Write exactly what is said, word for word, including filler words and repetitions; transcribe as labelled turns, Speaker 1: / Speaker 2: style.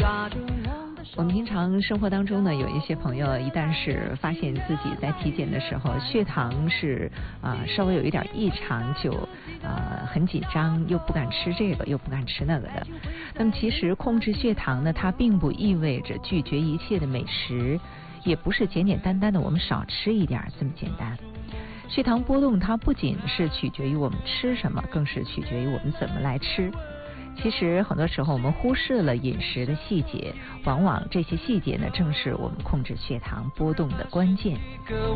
Speaker 1: 我们平常生活当中呢，有一些朋友一旦是发现自己在体检的时候血糖是啊、呃、稍微有一点异常，就啊、呃、很紧张，又不敢吃这个又不敢吃那个的。那么其实控制血糖呢，它并不意味着拒绝一切的美食，也不是简简单单的我们少吃一点这么简单。血糖波动它不仅是取决于我们吃什么，更是取决于我们怎么来吃。其实很多时候我们忽视了饮食的细节，往往这些细节呢，正是我们控制血糖波动的关键。